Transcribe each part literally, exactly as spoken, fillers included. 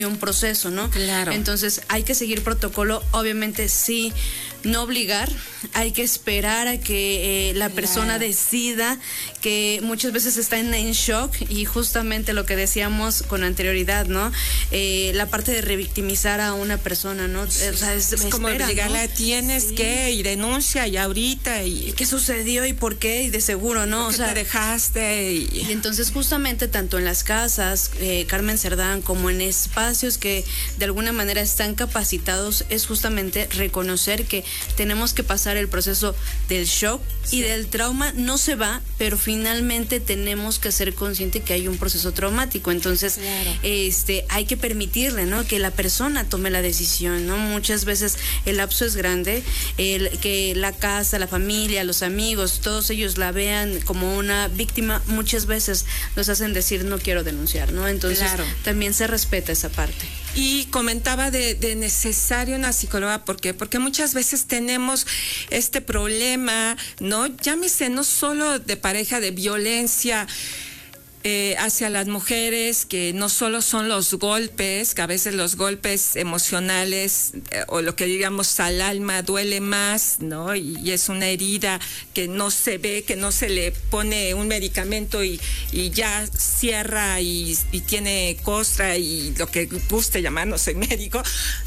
un proceso, ¿no? Claro. Entonces hay que seguir protocolo, obviamente sí, no obligar, hay que esperar a que eh, la persona Claro. decida, que muchas veces está en, en shock, y justamente lo que decíamos con anterioridad, ¿no? Eh, la parte de revictimizar a una persona, ¿no? Sí. O sea, es, es como espera, llegarla, ¿no? tienes Sí. que, y denuncia, y ahorita, y, ¿Y qué sucedió y por qué? Y de seguro, ¿no? ¿por O qué sea, te dejaste? Y, y entonces justamente tanto en las casas, eh, Carmen Cerdán, como en espacios que de alguna manera están capacitados, es justamente reconocer que tenemos que pasar el proceso del shock, sí, y del trauma. No se va, pero finalmente tenemos que ser conscientes que hay un proceso traumático. Entonces, claro, este, hay que permitirle, ¿no?, que la persona tome la decisión, ¿no? Muchas veces el lapso es grande, el que la casa, la familia, los amigos, todos ellos la vean como una víctima, muchas veces nos hacen decir no quiero denunciar, ¿no? Entonces, claro, también se respeta esa parte. Y comentaba de, de necesario una psicóloga, ¿por qué? Porque muchas veces tenemos este problema, ¿no? Llámese no solo de pareja, de violencia eh, hacia las mujeres, que no solo son los golpes, que a veces los golpes emocionales eh, o lo que digamos al alma duele más, ¿no? Y, y es una herida que no se ve, que no se le pone un medicamento y, y ya cierra y, y tiene costra y lo que guste llamar, no soy médico.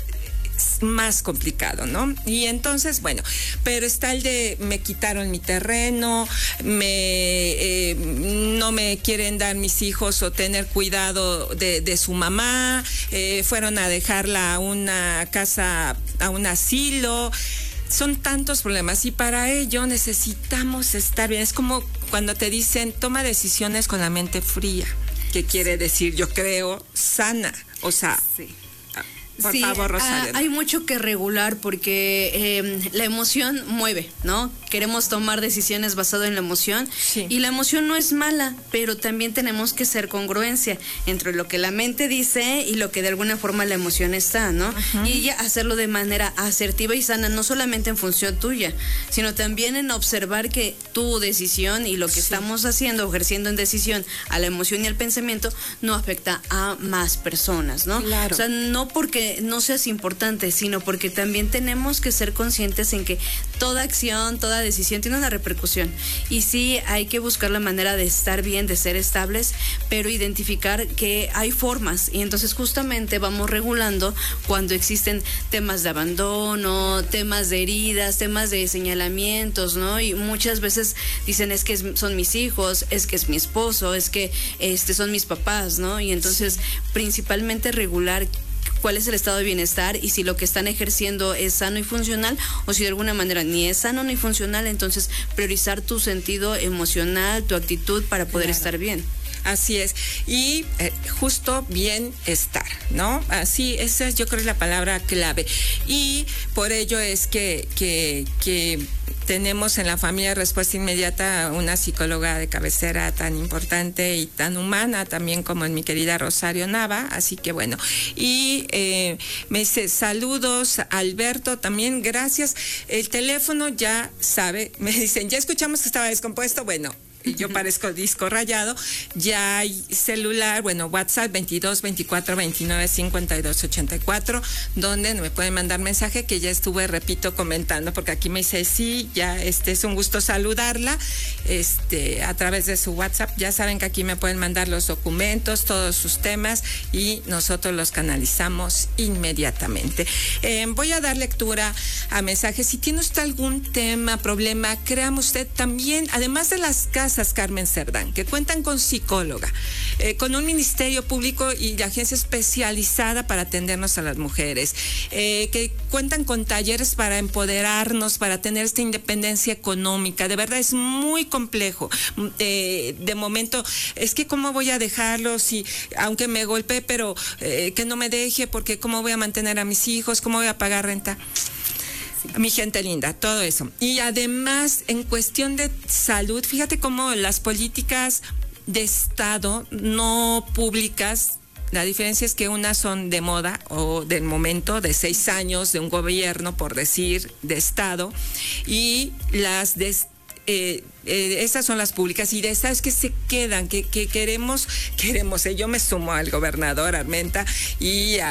Más complicado, ¿no? Y entonces, bueno, pero está el de me quitaron mi terreno, me eh, no me quieren dar mis hijos o tener cuidado de, de su mamá, eh, fueron a dejarla a una casa, a un asilo. Son tantos problemas y para ello necesitamos estar bien. Es como cuando te dicen toma decisiones con la mente fría, que quiere decir, yo creo, sana, o sea... Sí. Por sí, favor, Rosario. Hay mucho que regular porque eh, la emoción mueve, ¿no? Queremos tomar decisiones basado en la emoción, sí, y la emoción no es mala, pero también tenemos que ser congruencia entre lo que la mente dice y lo que de alguna forma la emoción está, ¿no? Uh-huh. Y ya hacerlo de manera asertiva y sana, no solamente en función tuya, sino también en observar que tu decisión y lo que sí. estamos haciendo, ejerciendo en decisión a la emoción y al pensamiento, no afecta a más personas, ¿no? Claro. O sea, no porque no seas importante, sino porque también tenemos que ser conscientes en que toda acción, toda decisión tiene una repercusión, y sí hay que buscar la manera de estar bien, de ser estables, pero identificar que hay formas, y entonces justamente vamos regulando cuando existen temas de abandono, temas de heridas, temas de señalamientos, ¿no? Y muchas veces dicen es que es, son mis hijos, es que es mi esposo, es que este son mis papás, ¿no? Y entonces principalmente regular cuál es el estado de bienestar y si lo que están ejerciendo es sano y funcional, o si de alguna manera ni es sano ni funcional, entonces priorizar tu sentido emocional, tu actitud para poder claro. estar bien. Así es, y eh, justo bienestar, ¿no? Así, esa es, yo creo, es la palabra clave, y por ello es que, que, que tenemos en la familia Respuesta Inmediata una psicóloga de cabecera tan importante y tan humana también como en mi querida Rosario Nava, así que bueno, y eh, me dice saludos Alberto, también gracias, el teléfono ya sabe, me dicen, ya escuchamos que estaba descompuesto, bueno, yo parezco disco rayado, ya hay celular, bueno, WhatsApp veintidós veinticuatro veintinueve cincuenta y dos ochenta y cuatro, donde me pueden mandar mensaje que ya estuve, repito, comentando, porque aquí me dice, sí, ya este es un gusto saludarla, este, a través de su WhatsApp, ya saben que aquí me pueden mandar los documentos, todos sus temas, y nosotros los canalizamos inmediatamente. Eh, voy a dar lectura a mensajes. Si tiene usted algún tema, problema, créame usted también, además de las casas Carmen Cerdán, que cuentan con psicóloga, eh, con un ministerio público y la agencia especializada para atendernos a las mujeres, eh, que cuentan con talleres para empoderarnos, para tener esta independencia económica. De verdad es muy complejo. Eh, de momento, es que cómo voy a dejarlo si, aunque me golpee, pero eh, que no me deje, porque cómo voy a mantener a mis hijos, cómo voy a pagar renta. Mi gente linda, todo eso. Y además, en cuestión de salud, fíjate cómo las políticas de Estado no públicas, la diferencia es que unas son de moda o del momento, de seis años, de un gobierno, por decir, de Estado, y las de Eh, eh, esas son las públicas, y de esas que se quedan, que, que queremos, queremos, eh, yo me sumo al gobernador Armenta y a